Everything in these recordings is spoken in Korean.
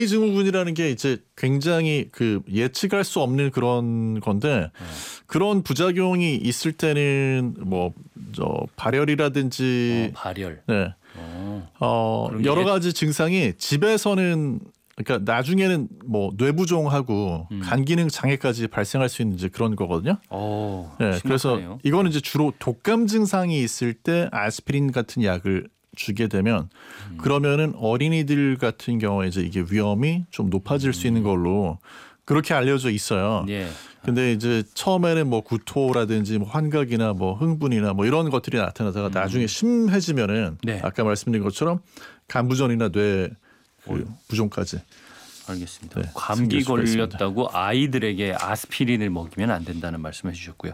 증후군이라는 게 이제 굉장히 그 예측할 수 없는 그런 건데 그런 부작용이 있을 때는 뭐 발열이라든지 발열. 네. 그런 여러 가지 증상이 집에서는 그러니까 나중에는 뭐 뇌부종하고 간 기능 장애까지 발생할 수 있는 이제 그런 거거든요. 네, 그래서 이거는 이제 주로 독감 증상이 있을 때 아스피린 같은 약을 주게 되면 그러면은 어린이들 같은 경우에 이제 이게 위험이 좀 높아질 수 있는 걸로 그렇게 알려져 있어요. 예. 근데 이제 처음에는 뭐 구토라든지 뭐 환각이나 뭐 흥분이나 뭐 이런 것들이 나타나다가 나중에 심해지면은 네. 아까 말씀드린 것처럼 간부전이나 뇌 부종까지. 알겠습니다. 네, 감기 생길 수가 걸렸다고 아이들에게 아스피린을 먹이면 안 된다는 말씀해 주셨고요.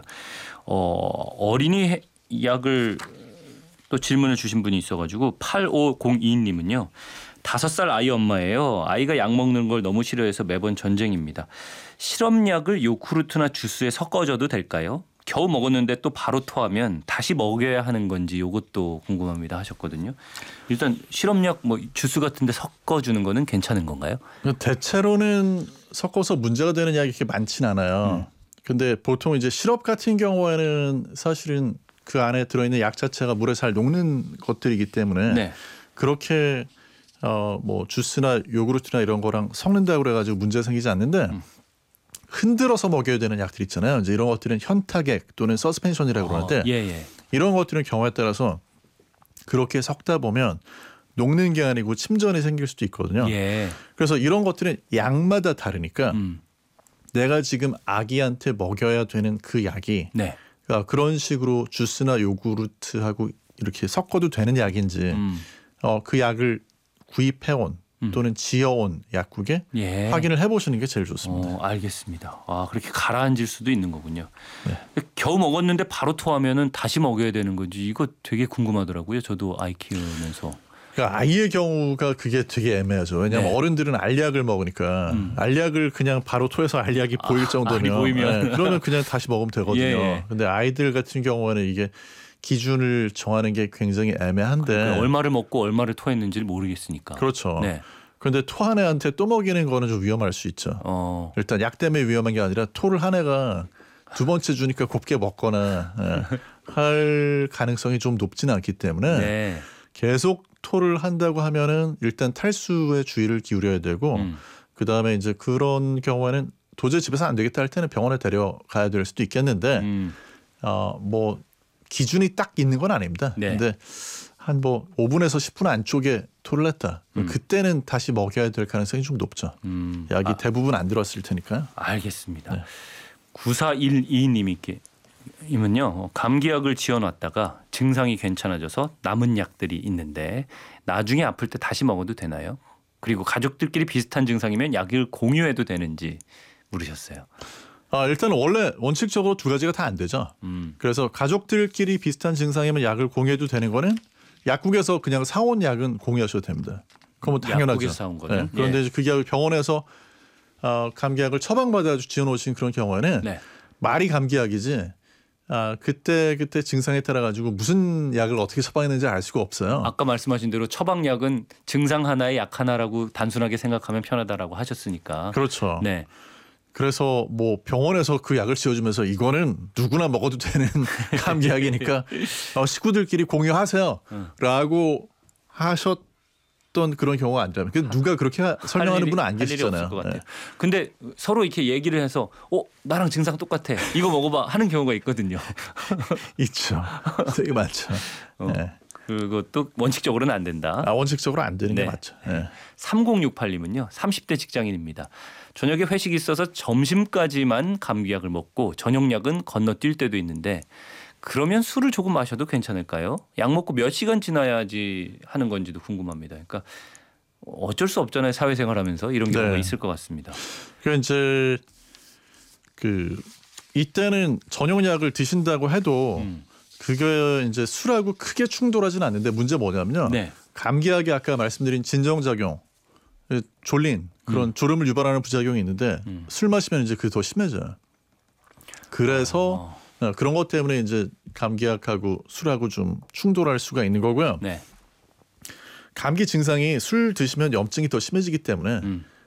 어린이 약을 또 질문을 주신 분이 있어가지고 8502님은요. 5살 아이 엄마예요. 아이가 약 먹는 걸 너무 싫어해서 매번 전쟁입니다. 실험약을 요구르트나 주스에 섞어줘도 될까요? 겨우 먹었는데 또 바로 토하면 다시 먹여야 하는 건지 이것도 궁금합니다 하셨거든요. 일단 실험약 뭐 주스 같은 데 섞어주는 거는 괜찮은 건가요? 대체로는 섞어서 문제가 되는 약이 그렇게 많지는 않아요. 근데 보통 이제 시럽 같은 경우에는 사실은 그 안에 들어있는 약 자체가 물에 잘 녹는 것들이기 때문에 네. 그렇게 뭐 주스나 요구르트나 이런 거랑 섞는다고 그래가지고 문제 생기지 않는데 흔들어서 먹여야 되는 약들 있잖아요. 이제 이런 것들은 현타액 또는 서스펜션이라고 그러는데 예. 이런 것들은 경우에 따라서 그렇게 섞다 보면 녹는 게 아니고 침전이 생길 수도 있거든요. 예. 그래서 이런 것들은 약마다 다르니까 내가 지금 아기한테 먹여야 되는 그 약이 네. 그런 식으로 주스나 요구르트하고 이렇게 섞어도 되는 약인지 그 약을 구입해온 또는 지어온 약국에 예. 확인을 해보시는 게 제일 좋습니다. 알겠습니다. 그렇게 가라앉을 수도 있는 거군요. 네. 겨우 먹었는데 바로 토하면은 다시 먹여야 되는 건지 이거 되게 궁금하더라고요. 저도 아이 키우면서. 그러니까 아이의 경우가 그게 되게 애매하죠. 왜냐하면 네. 어른들은 알약을 먹으니까 알약을 그냥 바로 토해서 알약이 보일 정도면 알이 보이면. 네, 그러면 그냥 다시 먹으면 되거든요. 예. 근데 아이들 같은 경우에는 이게 기준을 정하는 게 굉장히 애매한데 그러니까 얼마를 먹고 얼마를 토했는지를 모르겠으니까. 그렇죠. 네. 그런데 토 한 애한테 또 먹이는 거는 좀 위험할 수 있죠. 일단 약 때문에 위험한 게 아니라 토를 한 애가 두 번째 주니까 곱게 먹거나 할 가능성이 좀 높지는 않기 때문에 네. 계속 토를 한다고 하면은 일단 탈수에 주의를 기울여야 되고 그 다음에 이제 그런 경우에는 도저히 집에서 안 되겠다 할 때는 병원에 데려가야 될 수도 있겠는데 뭐 기준이 딱 있는 건 아닙니다. 네. 근데 한 뭐 5분에서 10분 안쪽에 토를 했다. 그때는 다시 먹여야 될 가능성이 좀 높죠. 약이 대부분 안 들어왔을 테니까요. 알겠습니다. 네. 9412님은요. 감기약을 지어놨다가 증상이 괜찮아져서 남은 약들이 있는데 나중에 아플 때 다시 먹어도 되나요? 그리고 가족들끼리 비슷한 증상이면 약을 공유해도 되는지 물으셨어요. 일단 원래 원칙적으로 두 가지가 다 안 되죠. 그래서 가족들끼리 비슷한 증상이면 약을 공유해도 되는 거는 약국에서 그냥 사온 약은 공유하셔도 됩니다. 그건 당연하죠. 약국에서 사온 거는. 네. 그런데 이제 그게 병원에서 감기약을 처방받아 지어놓으신 그런 경우에는 네. 말이 감기약이지 그때 증상에 따라 가지고 무슨 약을 어떻게 처방했는지 알 수가 없어요. 아까 말씀하신 대로 처방약은 증상 하나에 약 하나라고 단순하게 생각하면 편하다라고 하셨으니까. 그렇죠. 네. 그래서 뭐 병원에서 그 약을 지어주면서 이거는 누구나 먹어도 되는 감기약이니까 식구들끼리 공유하세요라고 하셨던 그런 경우가 아니라면 누가 그렇게 설명하는 분은 안 계시잖아요. 네. 근데 서로 이렇게 얘기를 해서 나랑 증상 똑같아. 이거 먹어봐 하는 경우가 있거든요. 있죠. 되게 많죠. 네. 그것도 원칙적으로는 안 된다. 원칙적으로 안 되는 게 맞죠. 네. 3068님은요. 30대 직장인입니다. 저녁에 회식이 있어서 점심까지만 감기약을 먹고 저녁약은 건너뛸 때도 있는데 그러면 술을 조금 마셔도 괜찮을까요? 약 먹고 몇 시간 지나야지 하는 건지도 궁금합니다. 그러니까 어쩔 수 없잖아요. 사회생활하면서 이런 경우가 있을 것 같습니다. 그러니까 이제 이때는 저녁약을 드신다고 해도 그게 이제 술하고 크게 충돌하지는 않는데 문제 뭐냐면요. 네. 감기약이 아까 말씀드린 진정작용, 졸린 그런 졸음을 유발하는 부작용이 있는데 술 마시면 이제 그게 더 심해져요. 그래서 그런 것 때문에 이제 감기약하고 술하고 좀 충돌할 수가 있는 거고요. 네. 감기 증상이 술 드시면 염증이 더 심해지기 때문에